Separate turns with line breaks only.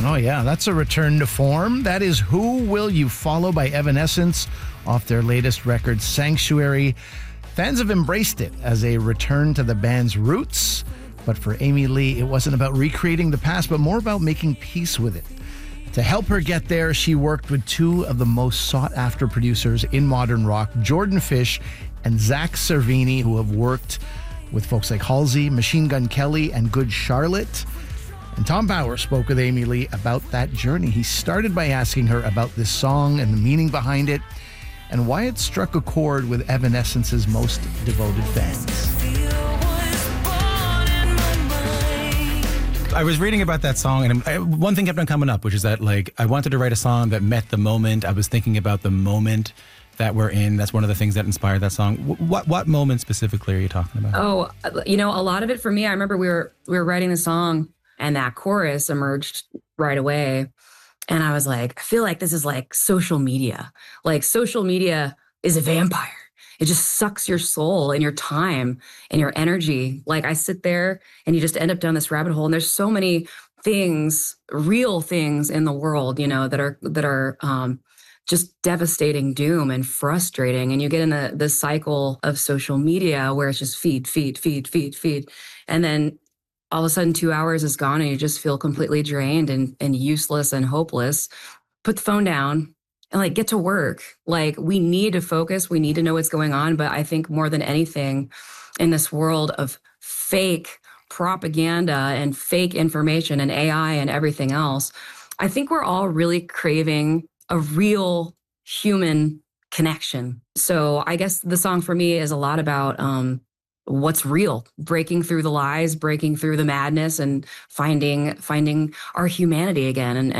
Oh, yeah, that's a return to form. That is Who Will You Follow by Evanescence off their latest record, Sanctuary. Fans have embraced it as a return to the band's roots. But for Amy Lee, it wasn't about recreating the past, but more about making peace with it. To help her get there, she worked with two of the most sought-after producers in modern rock, Jordan Fish and Zach Cervini, who have worked with folks like Halsey, Machine Gun Kelly, and Good Charlotte. And Tom Power spoke with Amy Lee about that journey. He started by asking her about this song and the meaning behind it, and why it struck a chord with Evanescence's most devoted fans.
I was reading about that song, and one thing kept on coming up, which is that, like, I wanted to write a song that met the moment. I was thinking about the moment that we're in. That's one of the things that inspired that song. What moment specifically are you talking about?
Oh, a lot of it for me, I remember we were writing the song, and that chorus emerged right away. And I was like, I feel like this is like social media. Like, social media is a vampire. It just sucks your soul and your time and your energy. Like, I sit there and you just end up down this rabbit hole. And there's so many things, real things in the world, that are just devastating doom and frustrating. And you get in the cycle of social media where it's just feed. And then all of a sudden 2 hours is gone and you just feel completely drained and useless and hopeless. Put the phone down and get to work. We need to focus. We need to know what's going on. But I think more than anything in this world of fake propaganda and fake information and AI and everything else, I think we're all really craving a real human connection. So I guess the song for me is a lot about what's real, breaking through the lies, breaking through the madness, and finding our humanity again. And